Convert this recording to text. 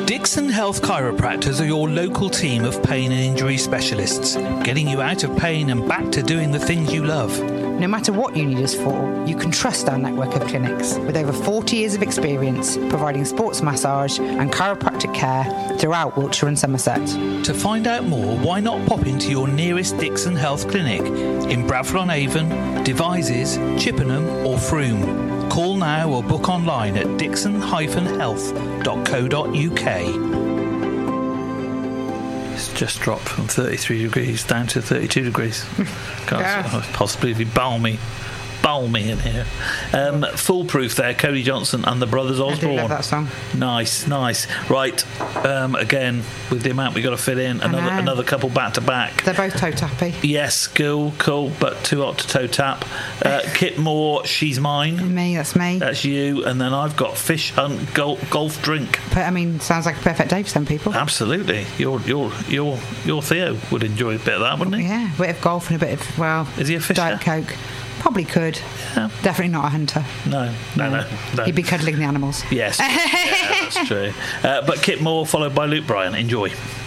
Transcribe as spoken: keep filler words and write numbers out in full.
Dixon Health Chiropractors are your local team of pain and injury specialists, getting you out of pain and back to doing the things you love. No matter what you need us for, you can trust our network of clinics with over forty years of experience providing sports massage and chiropractic care throughout Wiltshire and Somerset. To find out more, why not pop into your nearest Dixon Health Clinic in Bradford-on-Avon, Devizes, Chippenham or Frome. Call now or book online at dixon dash health dot co dot uk. It's just dropped from thirty-three degrees down to thirty-two degrees. Yeah. Possibly be balmy, balmy in here. Um, foolproof there, Cody Johnson and the Brothers I do Osborne. love that song. Nice, nice. Right, um, again, with the amount we got to fit in, another know. another couple back to back. They're both toe tappy. Yes, cool, cool, but too hot to toe tap. Uh, Kit Moore, She's Mine. Me, that's me. That's you, and then I've got Fish Hunt Gol- Golf Drink. But, I mean, sounds like a perfect day for some people. Absolutely, your your your your Theo would enjoy a bit of that, wouldn't he? Yeah, a bit of golf and a bit of, well, Is he a fisher? Diet Coke. Probably could. Yeah. Definitely not a hunter. No, no, no, no. He'd be cuddling the animals. Yes, yeah, that's true. Uh, but Kit Moore followed by Luke Bryan. Enjoy.